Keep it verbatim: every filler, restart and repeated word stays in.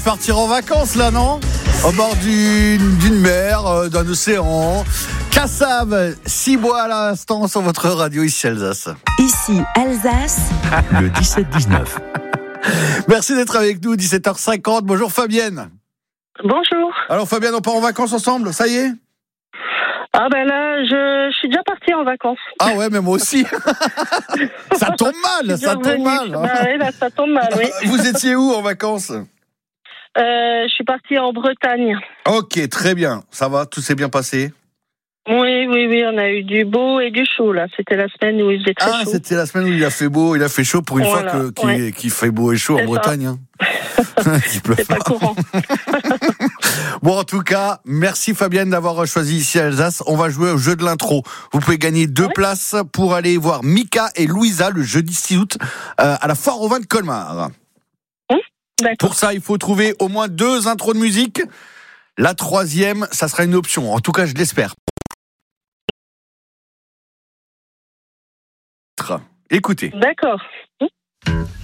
Partir en vacances là, non? Au bord d'une, d'une mer, euh, d'un océan. Cassav, Cibois à l'instant sur votre radio ici Alsace. Ici Alsace, le dix-sept dix-neuf. Merci d'être avec nous, dix-sept heures cinquante. Bonjour Fabienne. Bonjour. Alors Fabienne, on part en vacances ensemble, ça y est? Ah ben là, je, je suis déjà partie en vacances. Ah ouais, mais moi aussi. Ça tombe mal, ça tombe revenue. mal. Hein. Bah oui, là, ça tombe mal, oui. Vous étiez où en vacances? Euh, je suis partie en Bretagne. Ok, très bien. Ça va, tout s'est bien passé? Oui, oui, oui, on a eu du beau et du chaud, là. C'était la semaine où il faisait très Ah, chaud. c'était la semaine où il a fait beau, il a fait chaud pour une Voilà, fois que, qu'il, ouais. qu'il fait beau et chaud C'est en ça. Bretagne. Hein. Il pleut C'est pas courant. Bon, en tout cas, merci Fabienne d'avoir choisi ici Alsace. On va jouer au jeu de l'intro. Vous pouvez gagner deux Ouais. places pour aller voir Mika et Louisa le jeudi six août euh, à la Foire au Vin de Colmar. D'accord. Pour ça, il faut trouver au moins deux intros de musique. La troisième, ça sera une option. En tout cas, je l'espère. Écoutez. D'accord.